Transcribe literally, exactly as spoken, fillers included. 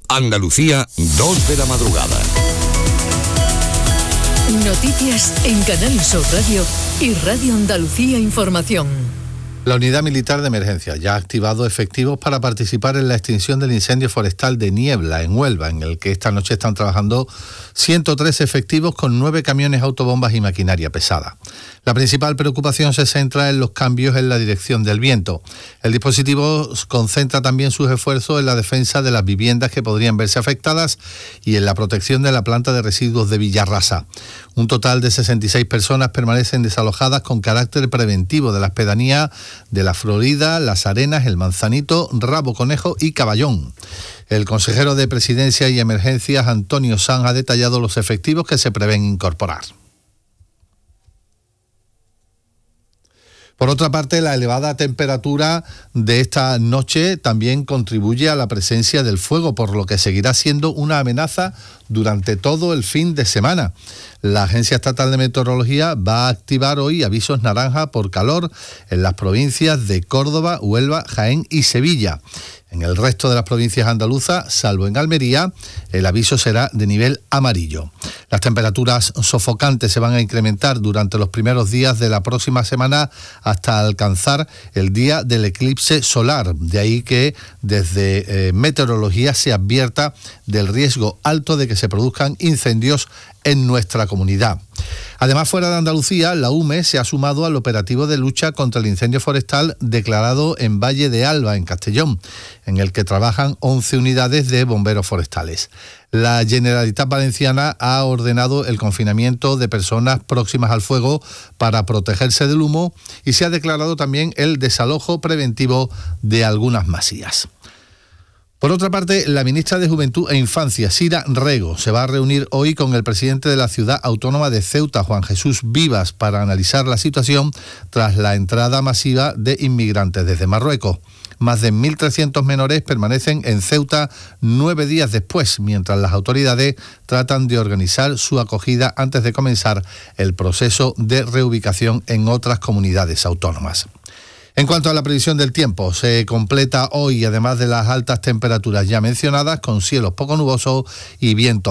Andalucía, dos de la madrugada. Noticias en Canal Sur Radio y Radio Andalucía Información. La Unidad Militar de Emergencia ya ha activado efectivos para participar en la extinción del incendio forestal de Niebla, en Huelva, en el que esta noche están trabajando ciento tres efectivos con nueve camiones autobombas y maquinaria pesada. La principal preocupación se centra en los cambios en la dirección del viento. El dispositivo concentra también sus esfuerzos en la defensa de las viviendas que podrían verse afectadas y en la protección de la planta de residuos de Villarrasa. Un total de sesenta y seis personas permanecen desalojadas con carácter preventivo de las pedanías de La Florida, Las Arenas, El Manzanito, Rabo Conejo y Caballón. El consejero de Presidencia y Emergencias, Antonio Sanz, ha detallado los efectivos que se prevén incorporar. Por otra parte, la elevada temperatura de esta noche también contribuye a la presencia del fuego, por lo que seguirá siendo una amenaza durante todo el fin de semana. La Agencia Estatal de Meteorología va a activar hoy avisos naranja por calor en las provincias de Córdoba, Huelva, Jaén y Sevilla. En el resto de las provincias andaluzas, salvo en Almería, el aviso será de nivel amarillo. Las temperaturas sofocantes se van a incrementar durante los primeros días de la próxima semana hasta alcanzar el día del eclipse solar. De ahí que desde eh, meteorología se advierta del riesgo alto de que se produzcan incendios en nuestra comunidad. Además, fuera de Andalucía, la U M E se ha sumado al operativo de lucha contra el incendio forestal declarado en Valle de Alba, en Castellón, en el que trabajan once unidades de bomberos forestales. La Generalitat Valenciana ha ordenado el confinamiento de personas próximas al fuego para protegerse del humo y se ha declarado también el desalojo preventivo de algunas masías. Por otra parte, la ministra de Juventud e Infancia, Sira Rego, se va a reunir hoy con el presidente de la ciudad autónoma de Ceuta, Juan Jesús Vivas, para analizar la situación tras la entrada masiva de inmigrantes desde Marruecos. Más de mil trescientos menores permanecen en Ceuta nueve días después, mientras las autoridades tratan de organizar su acogida antes de comenzar el proceso de reubicación en otras comunidades autónomas. En cuanto a la previsión del tiempo, se completa hoy, además de las altas temperaturas ya mencionadas, con cielos poco nubosos y vientos